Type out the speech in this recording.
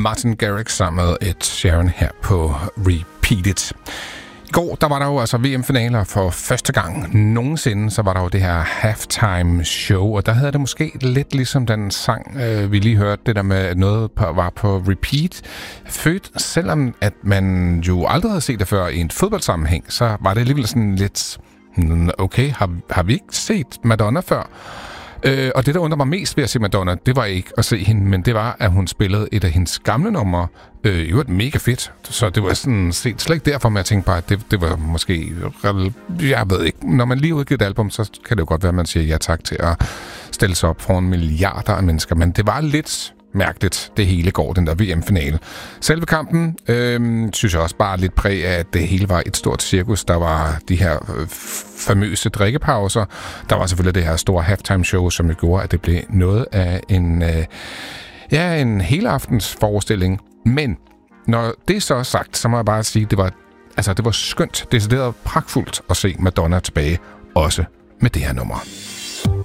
Martin Garrix sammen med Ed Sheeran her på Repeat It. I går, der var der jo altså VM-finaler for første gang nogensinde, så var der jo det her halftime show, og der havde det måske lidt ligesom den sang, vi lige hørte, det der med, at noget var på repeat. Født, selvom at man jo aldrig havde set det før i en fodboldsammenhæng, så var det alligevel sådan lidt, okay, har vi ikke set Madonna før? Og det, der undrer mig mest ved at se Madonna, det var ikke at se hende, men det var, at hun spillede et af hendes gamle numre. Jo, et mega fedt. Så det var sådan set slet ikke derfor, jeg tænkte bare, at det var måske... Jeg ved ikke. Når man lige udgiver et album, så kan det jo godt være, at man siger ja tak til at stille sig op foran milliarder af mennesker. Men det var lidt mærkeligt, det hele går, den der VM-finale. Selve kampen, synes jeg også bare lidt præg af, at det hele var et stort cirkus. Der var de her famøse drikkepauser. Der var selvfølgelig det her store halftime show, som jo gjorde, at det blev noget af en hele aftens forestilling. Men når det så er sagt, så må jeg bare sige, det var skønt, decideret pragtfuldt at se Madonna tilbage, også med det her nummer.